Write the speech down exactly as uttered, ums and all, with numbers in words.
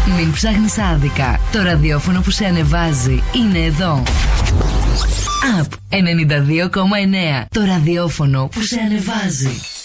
Μην ψάχνεις άδικα. Το ραδιόφωνο που σε ανεβάζει είναι εδώ. Απ ενενήντα δύο κόμμα εννέα. Το ραδιόφωνο που σε ανεβάζει.